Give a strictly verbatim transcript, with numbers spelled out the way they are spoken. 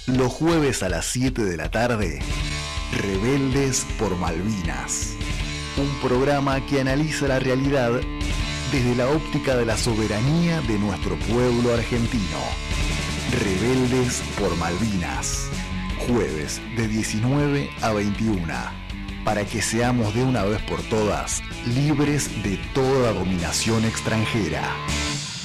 Los jueves a las siete de la tarde, Rebeldes por Malvinas. Un programa que analiza la realidad desde la óptica de la soberanía de nuestro pueblo argentino. Rebeldes por Malvinas. Jueves de diecinueve a veintiuna. Para que seamos de una vez por todas libres de toda dominación extranjera.